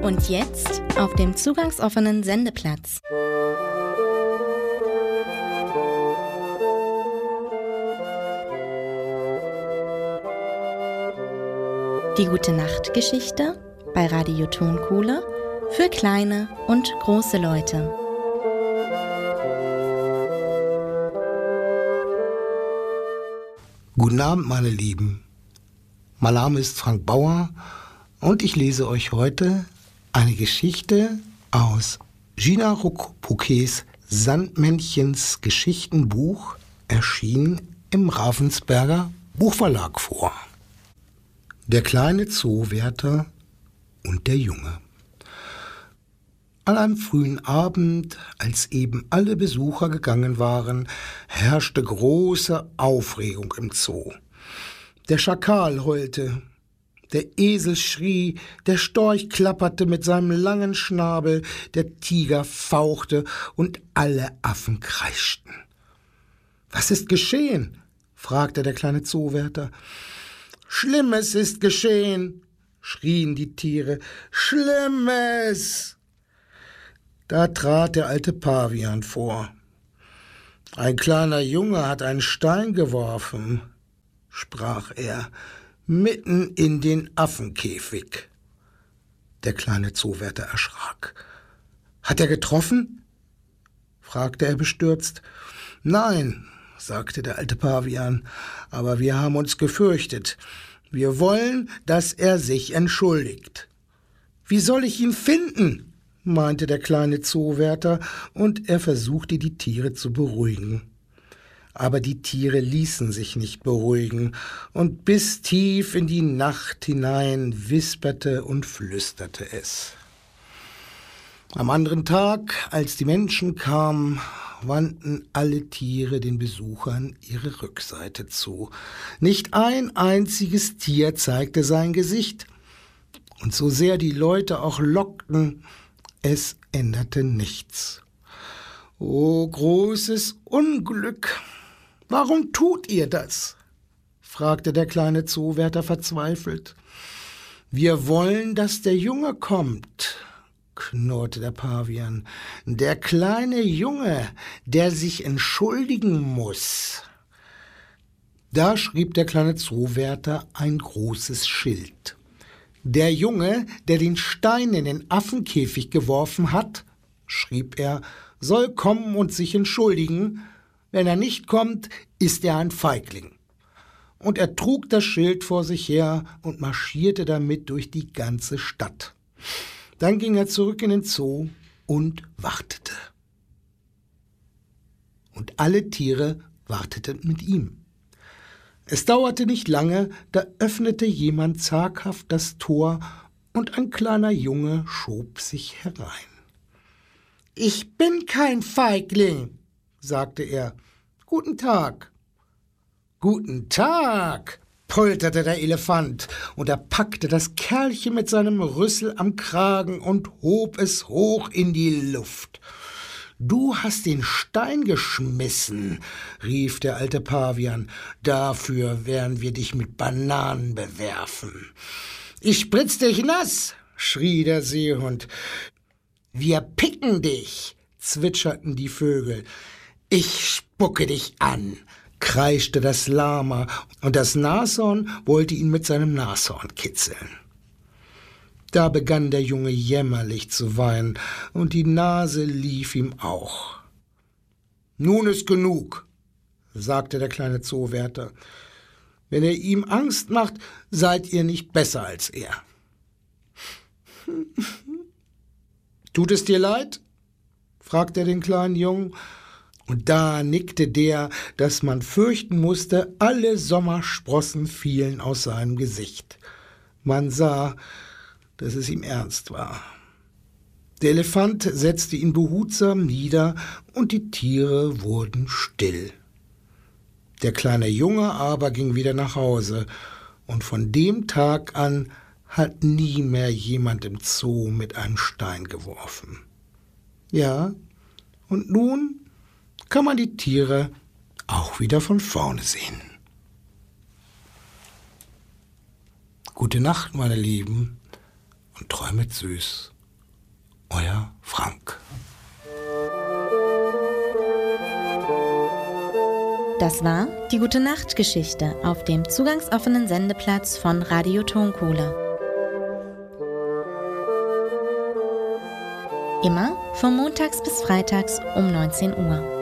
Und jetzt auf dem zugangsoffenen Sendeplatz. Die Gute-Nacht-Geschichte bei Radio Tonkuhle für kleine und große Leute. Guten Abend, meine Lieben. Mein Name ist Frank Bauer und ich lese euch heute eine Geschichte aus Gina Ruck-Bouquets Sandmännchens Geschichtenbuch, erschienen im Ravensberger Buchverlag vor. Der kleine Zoowärter und der Junge. An einem frühen Abend, als eben alle Besucher gegangen waren, herrschte große Aufregung im Zoo. Der Schakal heulte, der Esel schrie, der Storch klapperte mit seinem langen Schnabel, der Tiger fauchte und alle Affen kreischten. »Was ist geschehen?« fragte der kleine Zoowärter. »Schlimmes ist geschehen«, schrien die Tiere. »Schlimmes!« Da trat der alte Pavian vor. »Ein kleiner Junge hat einen Stein geworfen«, sprach er, »mitten in den Affenkäfig.« Der kleine Zoowärter erschrak. »Hat er getroffen?« fragte er bestürzt. »Nein«, sagte der alte Pavian, »aber wir haben uns gefürchtet. Wir wollen, dass er sich entschuldigt.« »Wie soll ich ihn finden?« meinte der kleine Zoowärter, und er versuchte, die Tiere zu beruhigen. Aber die Tiere ließen sich nicht beruhigen, und bis tief in die Nacht hinein wisperte und flüsterte es. Am anderen Tag, als die Menschen kamen, wandten alle Tiere den Besuchern ihre Rückseite zu. Nicht ein einziges Tier zeigte sein Gesicht. Und so sehr die Leute auch lockten, es änderte nichts. »O großes Unglück! Warum tut ihr das?« fragte der kleine Zoowärter verzweifelt. »Wir wollen, dass der Junge kommt«, knurrte der Pavian. »Der kleine Junge, der sich entschuldigen muss.« Da schrieb der kleine Zoowärter ein großes Schild. »Der Junge, der den Stein in den Affenkäfig geworfen hat«, schrieb er, »soll kommen und sich entschuldigen. Wenn er nicht kommt, ist er ein Feigling.« Und er trug das Schild vor sich her und marschierte damit durch die ganze Stadt. Dann ging er zurück in den Zoo und wartete. Und alle Tiere warteten mit ihm. Es dauerte nicht lange, da öffnete jemand zaghaft das Tor und ein kleiner Junge schob sich herein. »Ich bin kein Feigling«, sagte er. »Guten Tag.« »Guten Tag«, polterte der Elefant, und er packte das Kerlchen mit seinem Rüssel am Kragen und hob es hoch in die Luft. »Du hast den Stein geschmissen«, rief der alte Pavian, »dafür werden wir dich mit Bananen bewerfen.« »Ich spritz dich nass«, schrie der Seehund. »Wir picken dich«, zwitscherten die Vögel. »Ich spucke dich an«, kreischte das Lama, und das Nashorn wollte ihn mit seinem Nashorn kitzeln. Da begann der Junge jämmerlich zu weinen, und die Nase lief ihm auch. »Nun ist genug«, sagte der kleine Zoowärter. »Wenn ihr ihm Angst macht, seid ihr nicht besser als er.« »Tut es dir leid?« fragte er den kleinen Jungen. Und da nickte der, dass man fürchten musste, alle Sommersprossen fielen aus seinem Gesicht. Man sah, dass es ihm ernst war. Der Elefant setzte ihn behutsam nieder, und die Tiere wurden still. Der kleine Junge aber ging wieder nach Hause, und von dem Tag an hat nie mehr jemand im Zoo mit einem Stein geworfen. Ja, und nun kann man die Tiere auch wieder von vorne sehen. Gute Nacht, meine Lieben, und träumet süß. euer Frank. Das war die Gute-Nacht-Geschichte auf dem zugangsoffenen Sendeplatz von Radio Tonkohle. Immer von montags bis freitags um 19 Uhr.